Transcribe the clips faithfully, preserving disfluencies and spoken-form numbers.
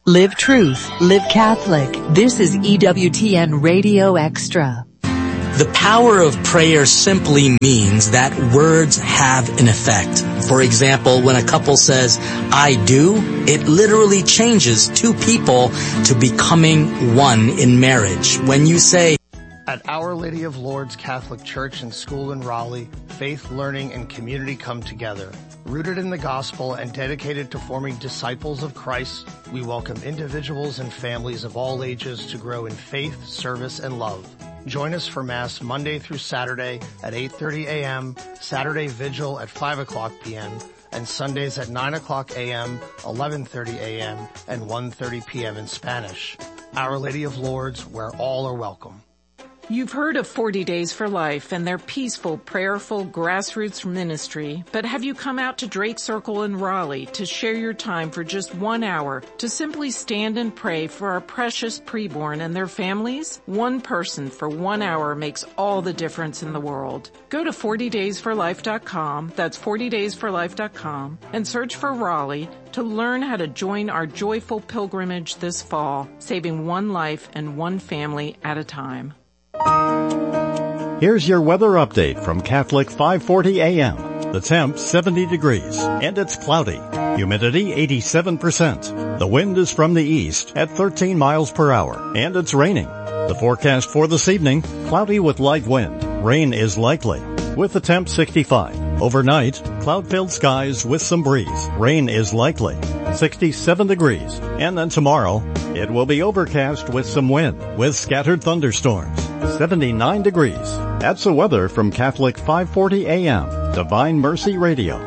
Live truth, live Catholic. This is E W T N Radio Extra. The power of prayer simply means that words have an effect. For example, when a couple says, I do, it literally changes two people to becoming one in marriage. When you say, at Our Lady of Lourdes Catholic Church and School in Raleigh, faith, learning, and community come together. Rooted in the gospel and dedicated to forming disciples of Christ, we welcome individuals and families of all ages to grow in faith, service, and love. Join us for Mass Monday through Saturday at eight thirty a.m., Saturday Vigil at five o'clock p.m., and Sundays at nine o'clock a.m., eleven thirty a.m., and one thirty p.m. in Spanish. Our Lady of Lourdes, where all are welcome. You've heard of forty Days for Life and their peaceful, prayerful, grassroots ministry, but have you come out to Drake Circle in Raleigh to share your time for just one hour to simply stand and pray for our precious preborn and their families? One person for one hour makes all the difference in the world. Go to forty days for life dot com, that's forty days for life dot com, and search for Raleigh to learn how to join our joyful pilgrimage this fall, saving one life and one family at a time. Here's your weather update from Catholic five forty A M. The temp seventy degrees and it's cloudy. Humidity eighty-seven percent. The wind is from the east at thirteen miles per hour and it's raining. The forecast for this evening, cloudy with light wind. Rain is likely with the temp sixty-five. Overnight, cloud-filled skies with some breeze. Rain is likely. sixty-seven degrees. And then tomorrow, it will be overcast with some wind with scattered thunderstorms. seventy-nine degrees. That's the weather from Catholic five forty A M, Divine Mercy Radio.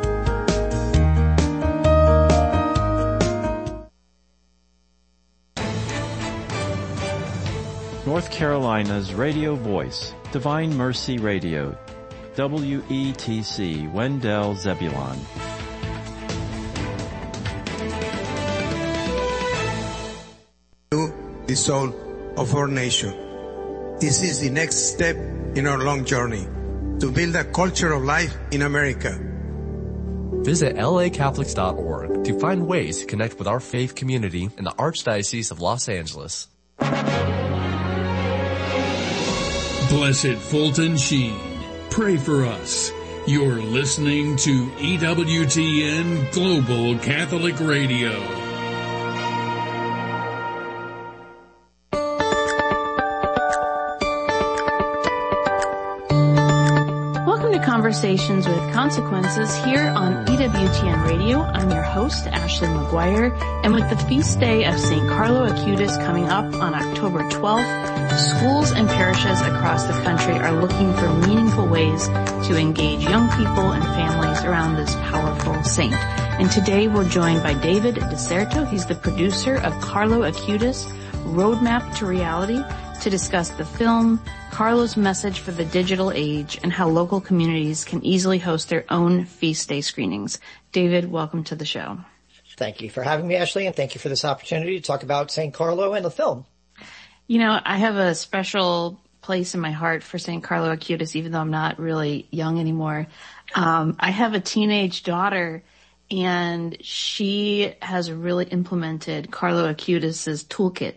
North Carolina's radio voice, Divine Mercy Radio, W E T C, Wendell Zebulon. The soul of our nation. This is the next step in our long journey to build a culture of life in America. Visit L A Catholics dot org to find ways to connect with our faith community in the Archdiocese of Los Angeles. Blessed Fulton Sheen, pray for us. You're listening to E W T N Global Catholic Radio. Conversations with Consequences here on E W T N Radio. I'm your host, Ashley McGuire, and with the feast day of Saint Carlo Acutis coming up on October twelfth, schools and parishes across the country are looking for meaningful ways to engage young people and families around this powerful saint. And today we're joined by David DeSerto. He's the producer of Carlo Acutis, Roadmap to Reality, to discuss the film, Carlo's message for the digital age, and how local communities can easily host their own feast day screenings. David, welcome to the show. Thank you for having me, Ashley, and thank you for this opportunity to talk about Saint Carlo and the film. You know, I have a special place in my heart for Saint Carlo Acutis, even though I'm not really young anymore. Um, I have a teenage daughter, and she has really implemented Carlo Acutis' toolkit.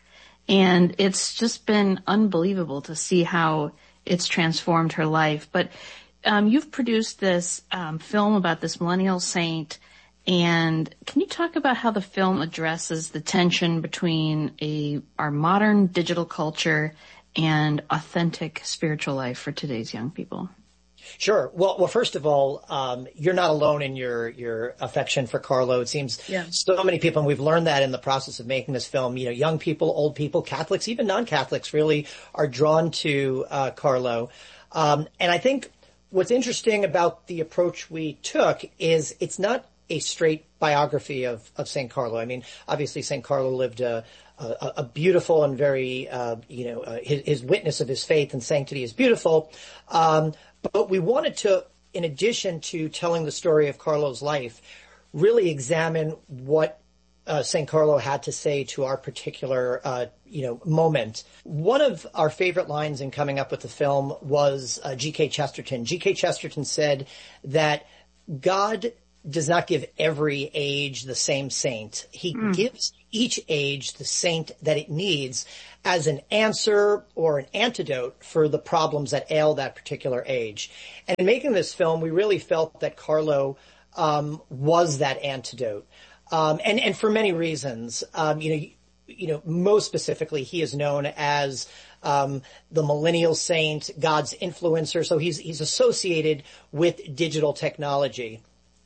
And it's just been unbelievable to see how it's transformed her life. But um, you've produced this um, film about this millennial saint, and can you talk about how the film addresses the tension between a our modern digital culture and authentic spiritual life for today's young people? Sure. Well, well, first of all, um, you're not alone in your, your affection for Carlo. It seems yeah. so many people, and we've learned that in the process of making this film, you know, young people, old people, Catholics, even non-Catholics really are drawn to, uh, Carlo. Um, and I think what's interesting about the approach we took is it's not a straight biography of, of Saint Carlo. I mean, obviously Saint Carlo lived a, a, a beautiful and very, uh, you know, uh, his, his witness of his faith and sanctity is beautiful. Um, But we wanted to, in addition to telling the story of Carlo's life, really examine what uh, Saint Carlo had to say to our particular, uh, you know, moment. One of our favorite lines in coming up with the film was uh, G K Chesterton. G K Chesterton said that God does not give every age the same saint. He mm. gives each age the saint that it needs as an answer or an antidote for the problems that ail that particular age. And in making this film, we really felt that Carlo um, was that antidote. Um, and, and for many reasons, um, you know, you know, most specifically, he is known as um, the millennial saint, God's influencer. So he's he's associated with digital technology.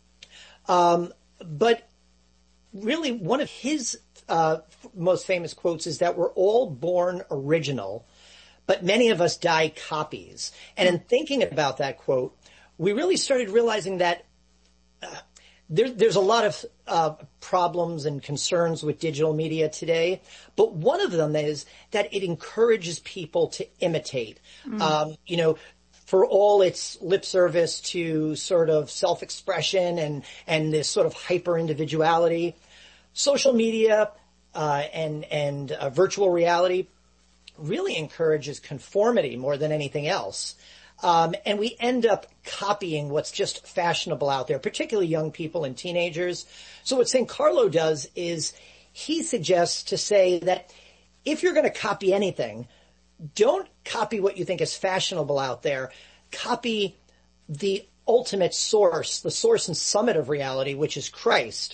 Um, but really, one of his uh, most famous quotes is that we're all born original, but many of us die copies. And in thinking about that quote, we really started realizing that uh, There, there's a lot of uh, problems and concerns with digital media today, but one of them is that it encourages people to imitate. Mm. Um, you know, for all its lip service to sort of self-expression and and this sort of hyper individuality, social media uh, and and uh, virtual reality really encourages conformity more than anything else. Um, and we end up copying what's just fashionable out there, particularly young people and teenagers. So what Saint Carlo does is he suggests to say that if you're going to copy anything, don't copy what you think is fashionable out there. Copy the ultimate source, the source and summit of reality, which is Christ.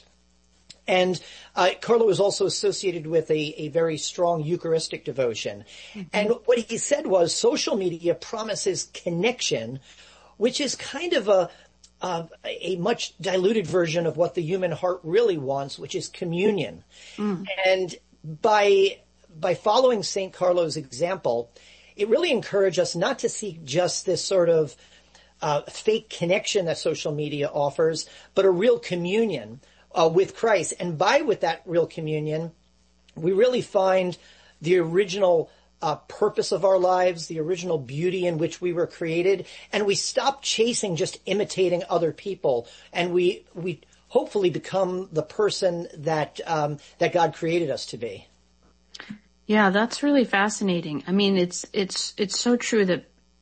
And uh, Carlo is also associated with a, a very strong Eucharistic devotion. Mm-hmm. And what he said was social media promises connection, which is kind of a, a, a much diluted version of what the human heart really wants, which is communion. Mm. And by by following Saint Carlo's example, it really encouraged us not to seek just this sort of uh, fake connection that social media offers, but a real communion Uh, with Christ. And by with that real communion, we really find the original uh, purpose of our lives, the original beauty in which we were created, and we stop chasing just imitating other people, and we we hopefully become the person that um, that God created us to be. Yeah, that's really fascinating. I mean, it's it's it's so true that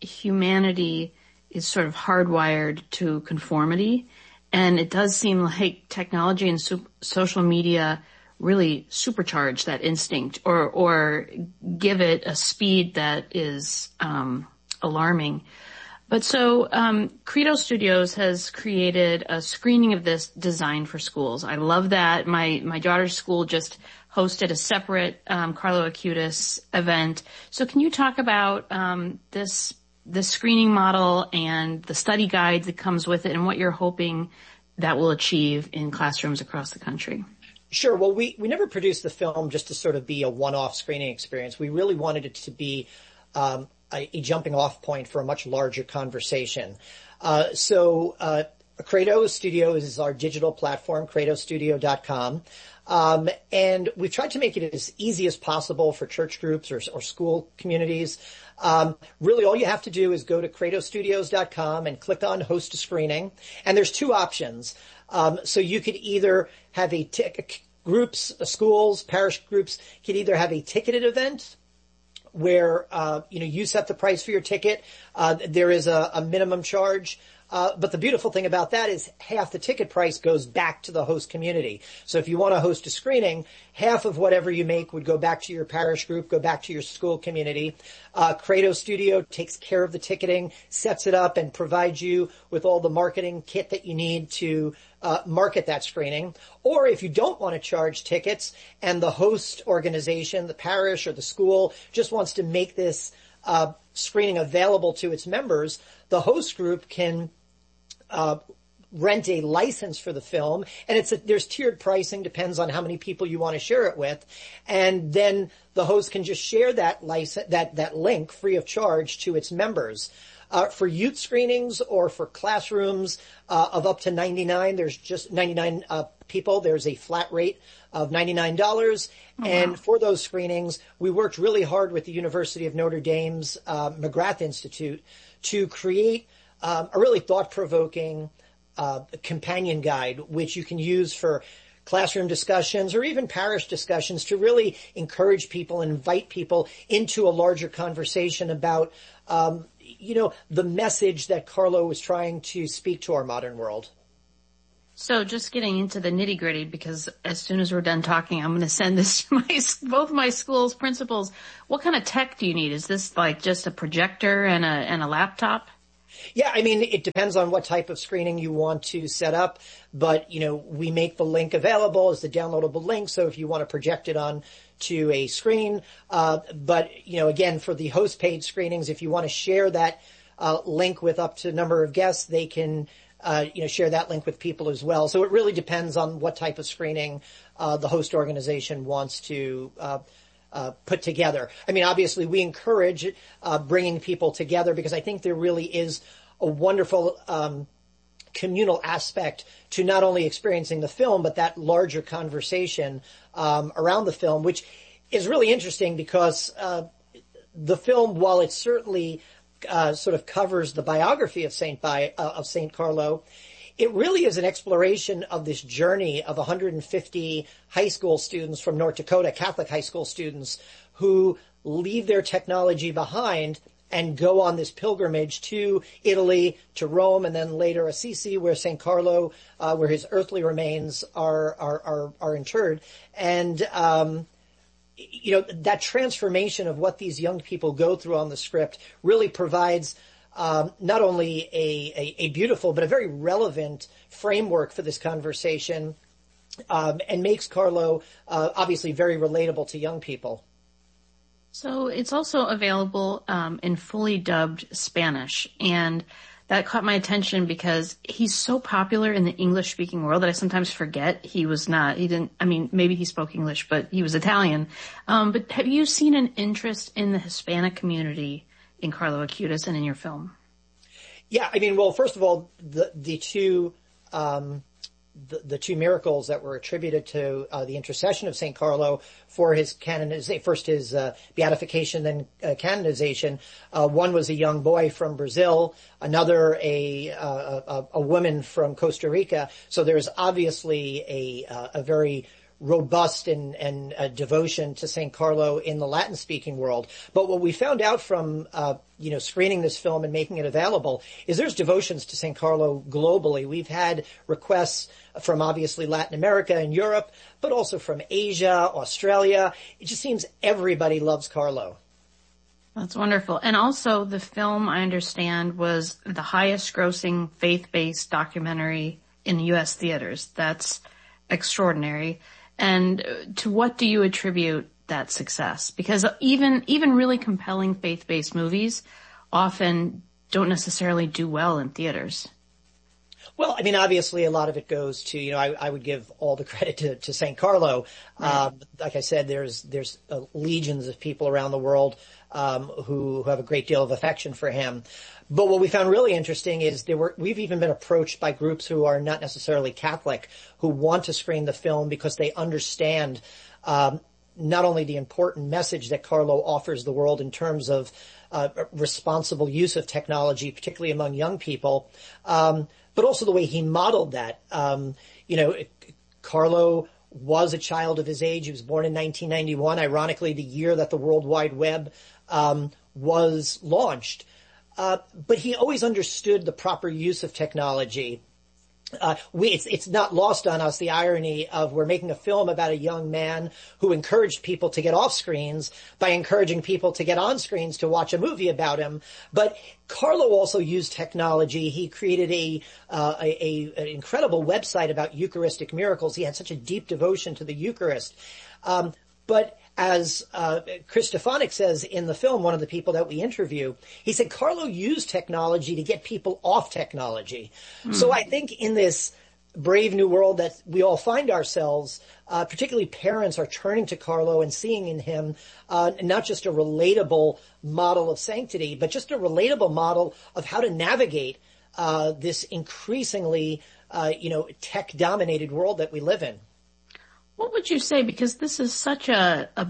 humanity is sort of hardwired to conformity. And it does seem like technology and so- social media really supercharge that instinct or, or give it a speed that is, um, alarming. But so, um, Credo Studios has created a screening of this designed for schools. I love that. My, my daughter's school just hosted a separate, um, Carlo Acutis event. So can you talk about, um, this the screening model and the study guide that comes with it and what you're hoping that will achieve in classrooms across the country? Sure. Well, we, we never produced the film just to sort of be a one-off screening experience. We really wanted it to be um, a, a jumping off point for a much larger conversation. Uh, so uh, Credo Studios is our digital platform, credo studio dot com. Um, and we've tried to make it as easy as possible for church groups or, or school communities. Um, really all you have to do is go to credo studios dot com and click on host a screening. And there's two options. Um, so you could either have a t- groups, uh, schools, parish groups could either have a ticketed event where, uh, you know, you set the price for your ticket. Uh, there is a, a minimum charge. Uh, but the beautiful thing about that is half the ticket price goes back to the host community. So if you want to host a screening, half of whatever you make would go back to your parish group, go back to your school community. Uh, Credo Studio takes care of the ticketing, sets it up, and provides you with all the marketing kit that you need to uh, market that screening. Or if you don't want to charge tickets and the host organization, the parish or the school, just wants to make this uh, screening available to its members, the host group can uh, rent a license for the film, and it's a, there's tiered pricing, depends on how many people you want to share it with, and then the host can just share that license, that that link free of charge to its members. Uh, for youth screenings or for classrooms uh, of up to ninety-nine, there's just ninety-nine uh, people. There's a flat rate of ninety-nine dollars. Oh, and wow. For those screenings, we worked really hard with the University of Notre Dame's uh, McGrath Institute to create um, a really thought-provoking uh, companion guide, which you can use for classroom discussions or even parish discussions to really encourage people and invite people into a larger conversation about um, you know, the message that Carlo was trying to speak to our modern world. So just getting into the nitty gritty, because as soon as we're done talking, I'm going to send this to my, both my school's principals. What kind of tech do you need? Is this like just a projector and a, and a laptop? Yeah, I mean, it depends on what type of screening you want to set up, but, you know, we make the link available as the downloadable link, so if you want to project it on to a screen, uh, but, you know, again, for the host page screenings, if you want to share that uh, link with up to a number of guests, they can Uh, you know, share that link with people as well. So it really depends on what type of screening uh, the host organization wants to uh, uh, put together. I mean, obviously, we encourage uh, bringing people together because I think there really is a wonderful um, communal aspect to not only experiencing the film, but that larger conversation um, around the film, which is really interesting because uh, the film, while it certainly Uh, sort of covers the biography of Saint Bi- uh, of Saint Carlo, it really is an exploration of this journey of one hundred fifty high school students from North Dakota, Catholic high school students, who leave their technology behind and go on this pilgrimage to Italy, to Rome, and then later Assisi, where Saint Carlo, uh, where his earthly remains are are are, are interred, and um, you know, that transformation of what these young people go through on the script really provides um, not only a, a, a beautiful but a very relevant framework for this conversation um, and makes Carlo uh, obviously very relatable to young people. So it's also available um, in fully dubbed Spanish, and that caught my attention because he's so popular in the English-speaking world that I sometimes forget he was not, he didn't, I mean, maybe he spoke English, but he was Italian. Um, but have you seen an interest in the Hispanic community in Carlo Acutis and in your film? Yeah, I mean, well, first of all, the, the two, um, the, the two miracles that were attributed to uh, the intercession of Saint Carlo for his canonization, first his uh, beatification, then uh, canonization. Uh, one was a young boy from Brazil, another a, uh, a a woman from Costa Rica. So there's obviously a uh, a very robust and, and uh, devotion to Saint Carlo in the Latin-speaking world. But what we found out from, uh, you know, screening this film and making it available is there's devotions to Saint Carlo globally. We've had requests from obviously Latin America and Europe, but also from Asia, Australia. It just seems everybody loves Carlo. That's wonderful. And also the film, I understand, was the highest grossing faith-based documentary in U S theaters. That's extraordinary. And to what do you attribute that success? Because even even really compelling faith-based movies often don't necessarily do well in theaters. Well, I mean, obviously a lot of it goes to, you know, I, I would give all the credit to, to Saint Carlo. Right. Um, like I said, there's there's uh, legions of people around the world um, who, who have a great deal of affection for him. But what we found really interesting is there were, we've even been approached by groups who are not necessarily Catholic who want to screen the film because they understand um, not only the important message that Carlo offers the world in terms of uh, responsible use of technology, particularly among young people, um, but also the way he modeled that. Um, you know, Carlo was a child of his age. He was born in nineteen ninety-one, ironically, the year that the World Wide Web um, was launched. Uh, but he always understood the proper use of technology. Uh, we, it's, it's not lost on us the irony of we're making a film about a young man who encouraged people to get off screens by encouraging people to get on screens to watch a movie about him. But Carlo also used technology. He created a, uh, a, a an incredible website about Eucharistic miracles. He had such a deep devotion to the Eucharist. Um, but as uh, Chris Stefanik says in the film, one of the people that we interview, he said Carlo used technology to get people off technology. Mm. So I think in this brave new world that we all find ourselves, uh, particularly parents are turning to Carlo and seeing in him uh, not just a relatable model of sanctity, but just a relatable model of how to navigate uh, this increasingly, uh, you know, tech-dominated world that we live in. What would you say, because this is such a, a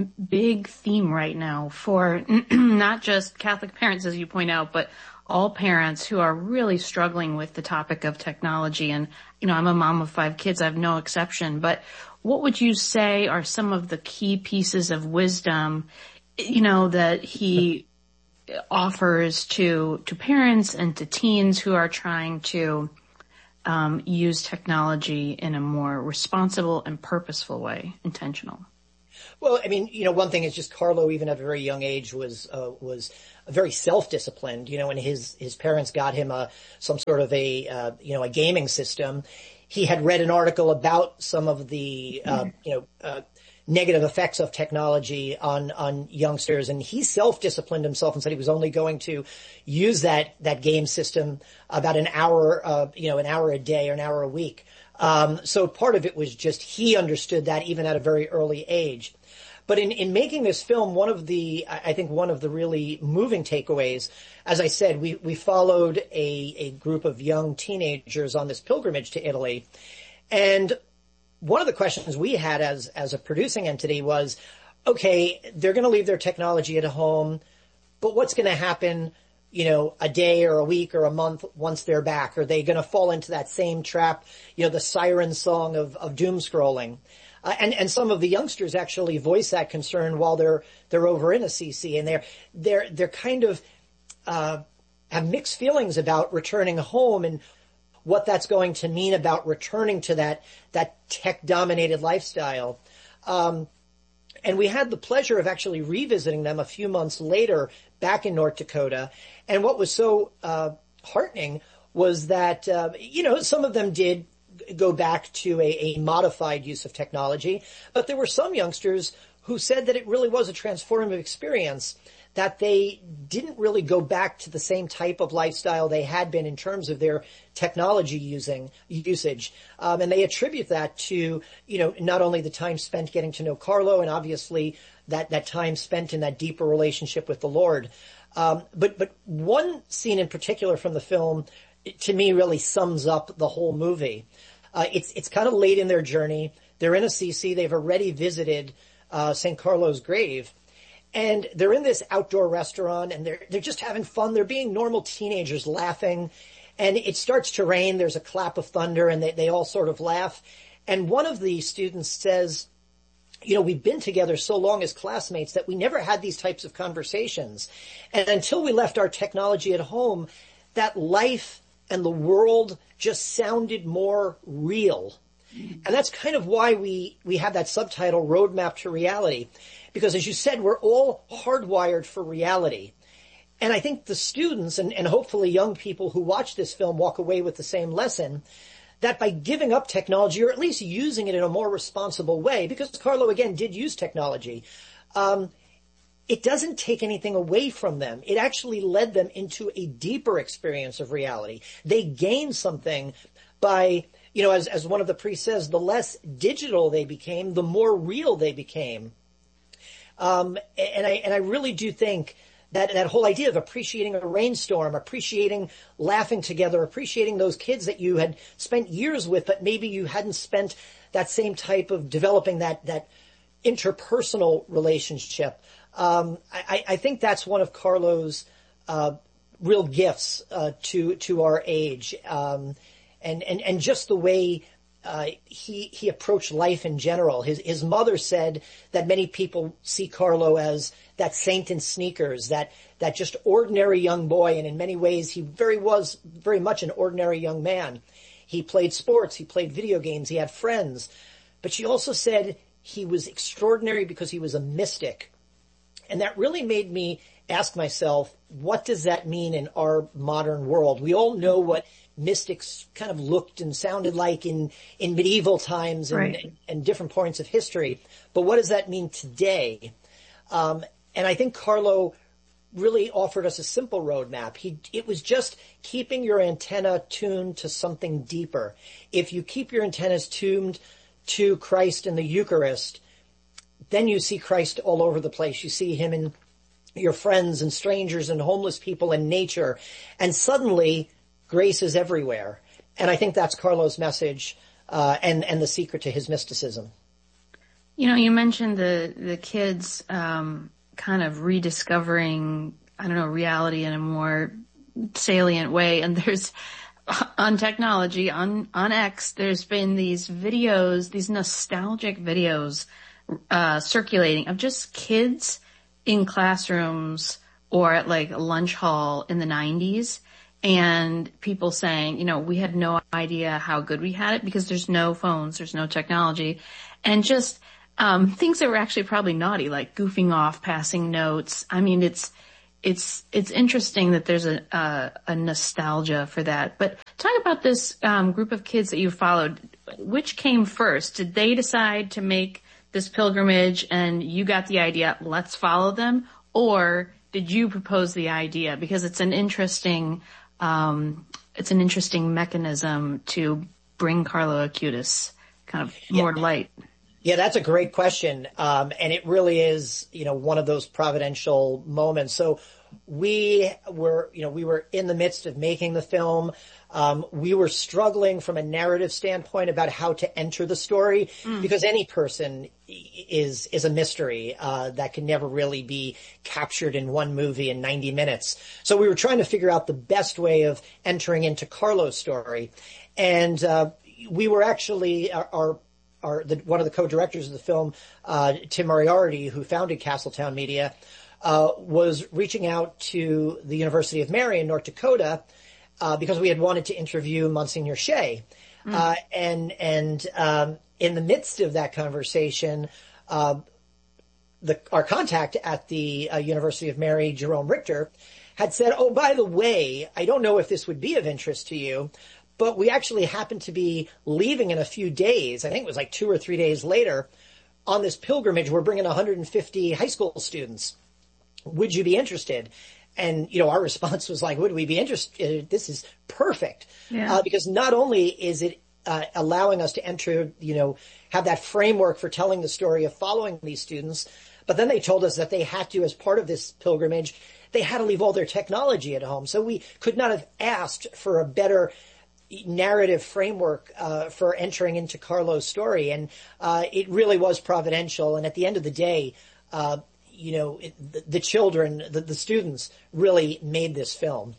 big theme right now for not just Catholic parents, as you point out, but all parents who are really struggling with the topic of technology. And, you know, I'm a mom of five kids. I have no exception. But what would you say are some of the key pieces of wisdom, you know, that he offers to, to parents and to teens who are trying to um, use technology in a more responsible and purposeful way, intentional? Well, I mean, you know, one thing is just Carlo, even at a very young age, was uh, was very self-disciplined. You know, when his his parents got him a some sort of a uh, you know a gaming system, he had read an article about some of the uh, you know uh, negative effects of technology on on youngsters, and he self-disciplined himself and said he was only going to use that that game system about an hour, uh, you know, an hour a day or an hour a week. Um, so part of it was just he understood that even at a very early age. But in, in making this film, one of the, I think one of the really moving takeaways, as I said, we, we followed a, a group of young teenagers on this pilgrimage to Italy. And one of the questions we had as, as a producing entity was, okay, they're going to leave their technology at home, but what's going to happen, you know, a day or a week or a month once they're back? Are they going to fall into that same trap, you know, the siren song of, of doom scrolling? Uh, and, and some of the youngsters actually voice that concern while they're, they're over in Assisi, and they're, they're, they're kind of, uh, have mixed feelings about returning home and what that's going to mean about returning to that, that tech-dominated lifestyle. Um, and we had the pleasure of actually revisiting them a few months later back in North Dakota. And what was so, uh, heartening was that, uh, you know, some of them did go back to a, a modified use of technology, but there were some youngsters who said that it really was a transformative experience, that they didn't really go back to the same type of lifestyle they had been in terms of their technology using usage. Um, and they attribute that to, you know, not only the time spent getting to know Carlo and obviously that, that time spent in that deeper relationship with the Lord. Um, but, but one scene in particular from the film, to me, really sums up the whole movie. Uh, it's, it's kind of late in their journey. They're in Assisi. They've already visited, uh, Saint Carlo's grave. And they're in this outdoor restaurant and they're, they're just having fun. They're being normal teenagers laughing. And it starts to rain. There's a clap of thunder and they, they all sort of laugh. And one of the students says, you know, we've been together so long as classmates that we never had these types of conversations. And until we left our technology at home, that life and the world just sounded more real. And that's kind of why we, we have that subtitle, Roadmap to Reality. Because as you said, we're all hardwired for reality. And I think the students and, and hopefully young people who watch this film walk away with the same lesson, that by giving up technology, or at least using it in a more responsible way, because Carlo, again, did use technology, um, it doesn't take anything away from them. It actually led them into a deeper experience of reality. They gained something by, you know, as, as one of the priests says, the less digital they became, the more real they became. Um, and I, and I really do think that, that whole idea of appreciating a rainstorm, appreciating laughing together, appreciating those kids that you had spent years with, but maybe you hadn't spent that same type of developing that, that interpersonal relationship. Um, I, I think that's one of Carlo's, uh, real gifts, uh, to, to our age. Um, and, and, and just the way, uh, he, he approached life in general. His, his mother said that many people see Carlo as that saint in sneakers, that, that just ordinary young boy. And in many ways, he very was very much an ordinary young man. He played sports. He played video games. He had friends. But she also said he was extraordinary because he was a mystic. And that really made me ask myself, what does that mean in our modern world? We all know what mystics kind of looked and sounded like in, in medieval times and, right. and, and different points of history. But what does that mean today? Um, and I think Carlo really offered us a simple roadmap. He, it was just keeping your antenna tuned to something deeper. If you keep your antennas tuned to Christ and the Eucharist, then you see Christ all over the place. You see him in your friends and strangers and homeless people and nature. And suddenly, grace is everywhere. And I think that's Carlo's message, uh, and, and the secret to his mysticism. You know, you mentioned the, the kids, um, kind of rediscovering, I don't know, reality in a more salient way. And there's, on technology, on, on X, there's been these videos, these nostalgic videos uh circulating of just kids in classrooms or at like a lunch hall in the nineties. and people saying, you know, we had no idea how good we had it because there's no phones, there's no technology, and just um things that were actually probably naughty, like goofing off, passing notes. I mean, it's it's it's interesting that there's a a, a nostalgia for that. But talk about this um group of kids that you followed. Which came first? Did they decide to make this pilgrimage and you got the idea, let's follow them? Or did you propose the idea? Because it's an interesting Um, it's an interesting mechanism to bring Carlo Acutis kind of more yeah. light. Yeah, that's a great question. Um, and it really is, you know, one of those providential moments. So we were, you know, we were in the midst of making the film. Um, we were struggling from a narrative standpoint about how to enter the story mm. because any person is, is a mystery, uh, that can never really be captured in one movie in ninety minutes. So we were trying to figure out the best way of entering into Carlo's story. And, uh, we were actually, our, our Our, the, one of the co-directors of the film, uh, Tim Moriarty, who founded Castletown Media, uh, was reaching out to the University of Mary in North Dakota, uh, because we had wanted to interview Monsignor Shea. Mm. Uh, and, and, um, in the midst of that conversation, uh, the, our contact at the uh, University of Mary, Jerome Richter, had said, oh, by the way, I don't know if this would be of interest to you, but we actually happened to be leaving in a few days. I think it was like two or three days later on this pilgrimage. We're bringing one hundred fifty high school students. Would you be interested? And, you know, our response was like, would we be interested? This is perfect. Yeah. Uh, because not only is it uh, allowing us to enter, you know, have that framework for telling the story of following these students, but then they told us that they had to, as part of this pilgrimage, they had to leave all their technology at home. So we could not have asked for a better narrative framework uh for entering into Carlo's story, and uh it really was providential. And at the end of the day, uh you know it, the, the children, the, the students really made this film.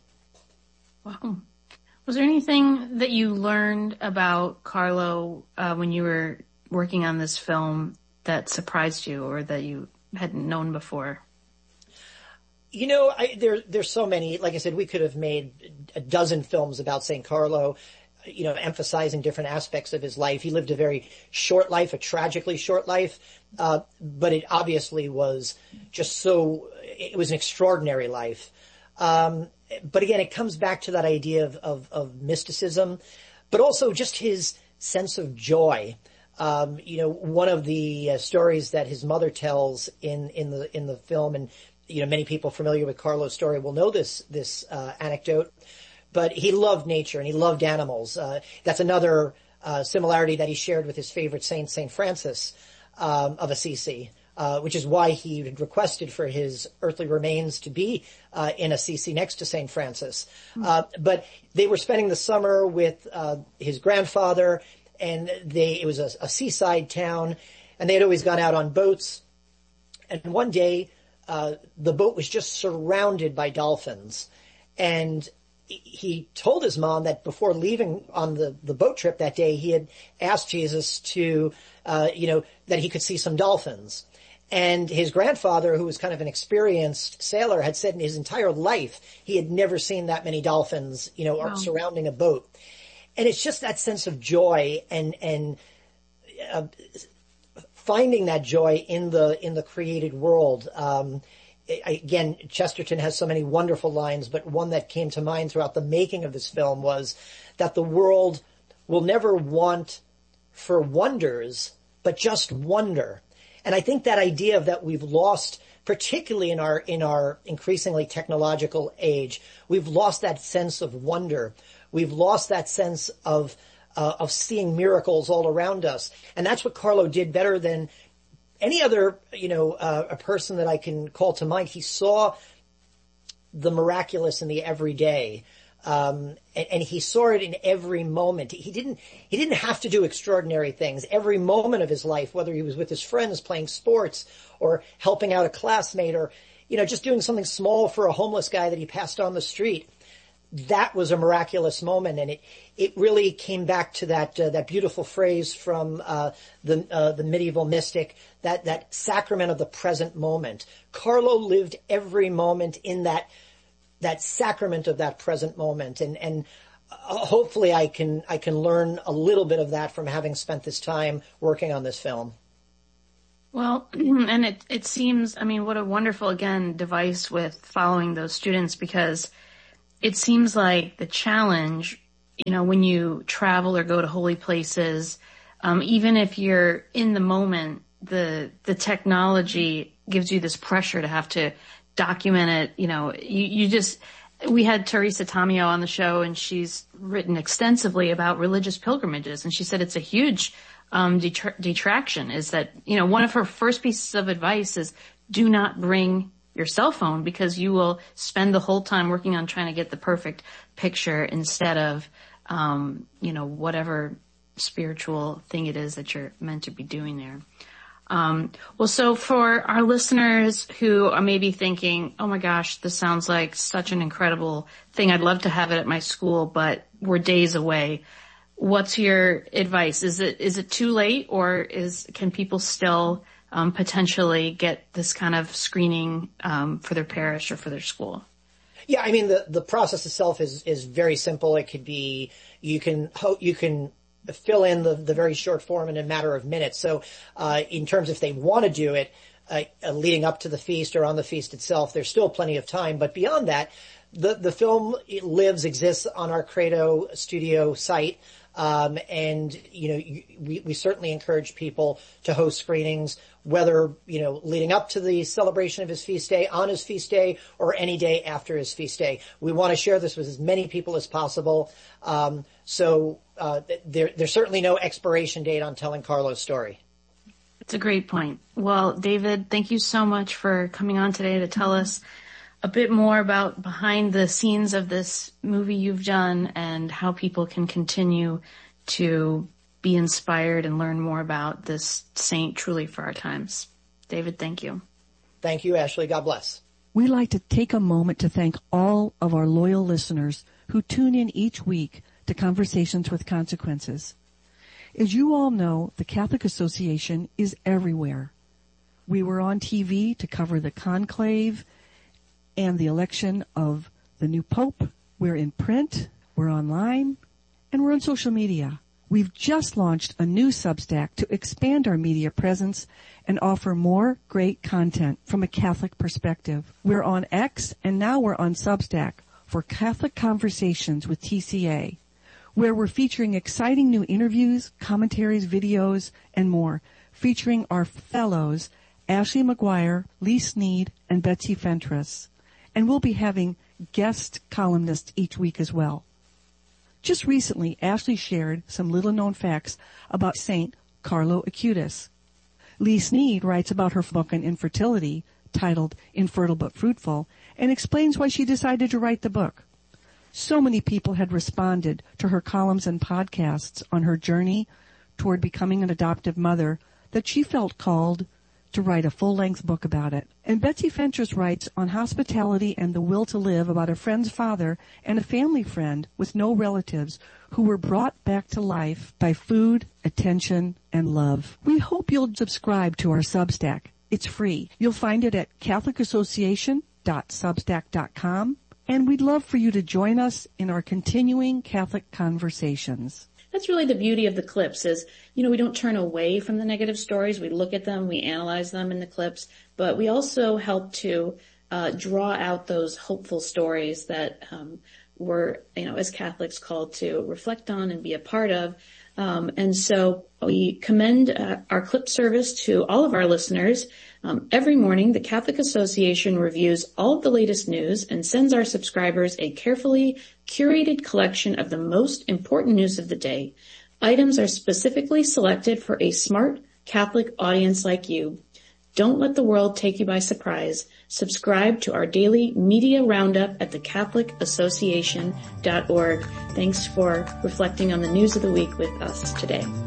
Wow. Was there anything that you learned about Carlo uh when you were working on this film that surprised you or that you hadn't known before? You know, I, there, there's so many. Like I said, we could have made a dozen films about Saint Carlo, you know, emphasizing different aspects of his life. He lived a very short life, a tragically short life, uh, but it obviously was just so, it was an extraordinary life. Um, but again, it comes back to that idea of, of, of mysticism, but also just his sense of joy. Um, you know, one of the uh, stories that his mother tells in, in the, in the film, and you know, many people familiar with Carlo's story will know this, this, uh, anecdote, but he loved nature and he loved animals. Uh, that's another, uh, similarity that he shared with his favorite saint, Saint Francis, um, of Assisi, uh, which is why he had requested for his earthly remains to be, uh, in Assisi next to Saint Francis. Mm-hmm. Uh, but they were spending the summer with, uh, his grandfather, and they, it was a, a seaside town, and they had always gone out on boats. And one day, Uh, the boat was just surrounded by dolphins. And he told his mom that before leaving on the, the boat trip that day, he had asked Jesus to, uh, you know, that he could see some dolphins. And his grandfather, who was kind of an experienced sailor, had said in his entire life, he had never seen that many dolphins, you know, wow. surrounding a boat. And it's just that sense of joy and, and, uh, finding that joy in the, in the created world. Um, again, Chesterton has so many wonderful lines, but one that came to mind throughout the making of this film was that the world will never want for wonders, but just wonder. And I think that idea of that we've lost, particularly in our, in our increasingly technological age, we've lost that sense of wonder. We've lost that sense of Uh, of seeing miracles all around us. And that's what Carlo did better than any other, you know, uh, a person that I can call to mind. He saw the miraculous in the everyday. Um, and, and he saw it in every moment. He didn't, he didn't have to do extraordinary things. Every moment of his life, whether he was with his friends playing sports or helping out a classmate or, you know, just doing something small for a homeless guy that he passed on the street, that was a miraculous moment. And it, it really came back to that, uh, that beautiful phrase from, uh, the, uh, the medieval mystic, that, that sacrament of the present moment. Carlo lived every moment in that that sacrament of that present moment. And, and uh, hopefully I can, I can learn a little bit of that from having spent this time working on this film. Well, and it, it seems, I mean, what a wonderful, again, device with following those students, because it seems like the challenge, you know, when you travel or go to holy places, um, even if you're in the moment, the, the technology gives you this pressure to have to document it. You know, you, you just, we had Teresa Tomeo on the show, and she's written extensively about religious pilgrimages. And she said it's a huge um, detra- detraction is that, you know, one of her first pieces of advice is do not bring your cell phone, because you will spend the whole time working on trying to get the perfect picture instead of, um, you know, whatever spiritual thing it is that you're meant to be doing there. Um, well, so for our listeners who are maybe thinking, oh my gosh, this sounds like such an incredible thing. I'd love to have it at my school, but we're days away. What's your advice? Is it, is it too late, or is, can people still, um, potentially get this kind of screening, um, for their parish or for their school? Yeah, I mean, the, the process itself is, is very simple. It could be, you can, ho- you can, fill in the, the very short form in a matter of minutes. So, uh, in terms if they want to do it, uh, uh, leading up to the feast or on the feast itself, there's still plenty of time. But beyond that, the, the film lives, exists on our Credo Studio site. Um, and, you know, we, we certainly encourage people to host screenings, whether, you know, leading up to the celebration of his feast day, on his feast day, or any day after his feast day. We want to share this with as many people as possible. Um, so, uh, there, there's certainly no expiration date on telling Carlo's story. It's a great point. Well, David, thank you so much for coming on today to tell us a bit more about behind the scenes of this movie you've done and how people can continue to be inspired and learn more about this saint truly for our times. David, thank you. Thank you, Ashley. God bless. We'd like to take a moment to thank all of our loyal listeners who tune in each week to Conversations with Consequences. As you all know, the Catholic Association is everywhere. We were on T V to cover the conclave and the election of the new Pope. We're in print, we're online, and we're on social media. We've just launched a new Substack to expand our media presence and offer more great content from a Catholic perspective. We're on X, and now we're on Substack for Catholic Conversations with T C A, where we're featuring exciting new interviews, commentaries, videos, and more, featuring our fellows Ashley McGuire, Lee Sneed, and Betsy Fentress. And we'll be having guest columnists each week as well. Just recently, Ashley shared some little-known facts about Saint Carlo Acutis. Lee Sneed writes about her book on infertility, titled Infertile but Fruitful, and explains why she decided to write the book. So many people had responded to her columns and podcasts on her journey toward becoming an adoptive mother that she felt called to write a full-length book about it. And Betsy Fentress writes on hospitality and the will to live about a friend's father and a family friend with no relatives who were brought back to life by food, attention, and love. We hope you'll subscribe to our Substack. It's free. You'll find it at catholic association dot substack dot com, and we'd love for you to join us in our continuing Catholic conversations. That's really the beauty of the clips is, you know, we don't turn away from the negative stories. We look at them, we analyze them in the clips, but we also help to uh, draw out those hopeful stories that um, we're, you know, as Catholics called to reflect on and be a part of. Um, and so we commend uh, our clip service to all of our listeners. Um, every morning, the Catholic Association reviews all of the latest news and sends our subscribers a carefully curated collection of the most important news of the day. Items are specifically selected for a smart Catholic audience like you. Don't let the world take you by surprise. Subscribe to our daily media roundup at the catholic association dot org. Thanks for reflecting on the news of the week with us today.